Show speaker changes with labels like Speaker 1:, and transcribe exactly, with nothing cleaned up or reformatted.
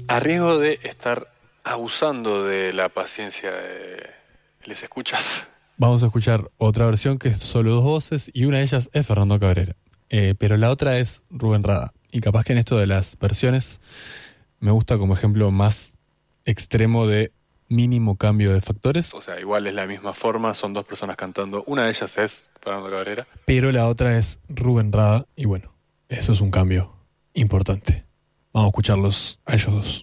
Speaker 1: A riesgo de estar abusando de la paciencia de les escuchas.
Speaker 2: Vamos a escuchar otra versión que es solo dos voces y una de ellas es Fernando Cabrera, eh, pero la otra es Rubén Rada. Y capaz que en esto de las versiones me gusta como ejemplo más extremo de mínimo cambio de factores.
Speaker 1: O sea, igual es la misma forma, son dos personas cantando. Una de ellas es Fernando Cabrera.
Speaker 2: Pero la otra es Rubén Rada y bueno, eso es un cambio importante. Vamos a escucharlos a ellos dos.